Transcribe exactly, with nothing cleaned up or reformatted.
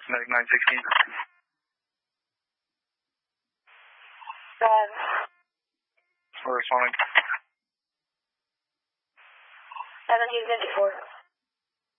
Medic nine sixteen. Five. We're responding. seventeen fifty-four.